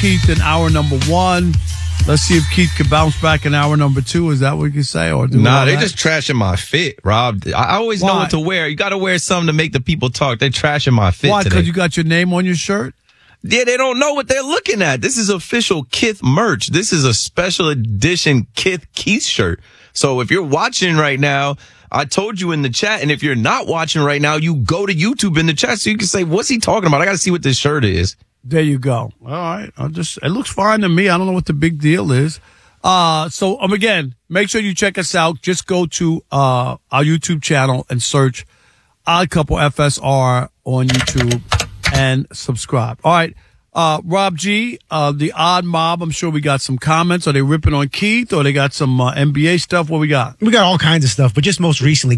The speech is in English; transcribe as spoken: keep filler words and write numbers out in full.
Keith in hour number one. Let's see if Keith can bounce back in hour number two. Is that what you say? Or do Nah, they that? just trashing my fit, Rob. I always Why? know what to wear. You got to wear something to make the people talk. They're trashing my fit Why? today. Because you got your name on your shirt? Yeah, they don't know what they're looking at. This is official Kith merch. This is a special edition Kith Keith shirt. So if you're watching right now, I told you in the chat, and if you're not watching right now, you go to YouTube in the chat so you can say, what's he talking about? I got to see what this shirt is. There you go. All right. I'll just, it looks fine to me. I don't know what the big deal is. Uh, so, um, again, make sure you check us out. Just go to, uh, our YouTube channel and search Odd Couple F S R on YouTube and subscribe. All right. Uh, Rob G, uh, the Odd Mob, I'm sure we got some comments. Are they ripping on Keith or they got some uh, N B A stuff? What we got? We got all kinds of stuff, but just most recently,